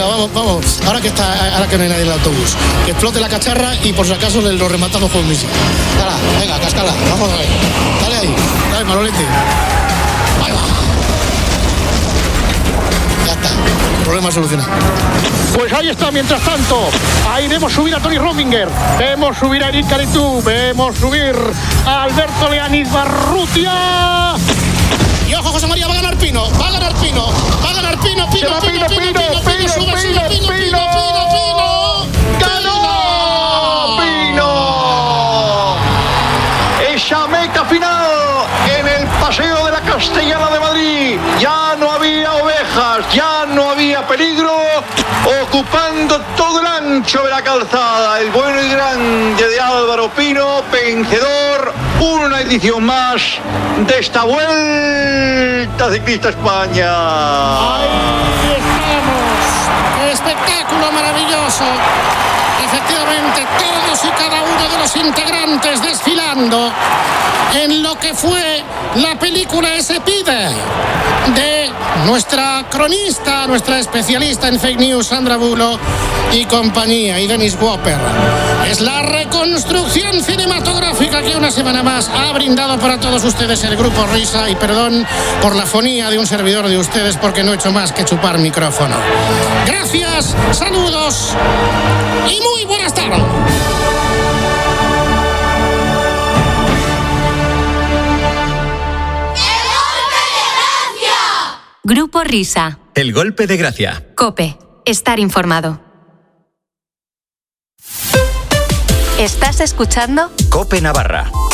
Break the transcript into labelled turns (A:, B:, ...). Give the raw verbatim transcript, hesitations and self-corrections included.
A: Vamos, vamos, ahora que está, ahora que no hay nadie en el autobús, que explote la cacharra y por si acaso lo rematamos con un misil. Dala, venga, cascala, vamos a ver. Dale ahí, dale, Manolete. Ahí va. Ya está, problema solucionado.
B: Pues ahí está, mientras tanto, ahí vemos subir a Tony Rominger, vemos subir a Eric Caritú, vemos subir a Alberto Leaniz Barrutia.
A: Y ojo, José María, va a ganar Pino, va a ganar Pino, va a ganar Pino, Pino,
B: Pino,
A: Pino, Pino, Pino, Pino, Pino, Pino, Pino, Pino, Pino, Pino, Pino,
B: ¡ganó Pino! Esa meta final en el Paseo de la Castellana de Madrid. Ya no había ovejas, ya no había peligro, ocupando todo el ancho de la calzada. El bueno y grande de Álvaro Pino, vencedor, una edición más de esta Vuelta Ciclista España.
A: Ahí estamos. ¡Qué espectáculo maravilloso! Efectivamente, todos y cada uno de los integrantes desfilando en lo que fue la película Ese Pibe de nuestra cronista, nuestra especialista en fake news, Sandra Bulo y compañía, y Dennis Whopper. Es la reconstrucción cinematográfica que una semana más ha brindado para todos ustedes el Grupo Risa, y perdón por la fonía de un servidor de ustedes porque no he hecho más que chupar micrófono. Gracias, saludos y muy buenas tardes.
C: Grupo Risa.
D: El golpe de gracia.
C: COPE. Estar informado. ¿Estás escuchando?
D: COPE Navarra.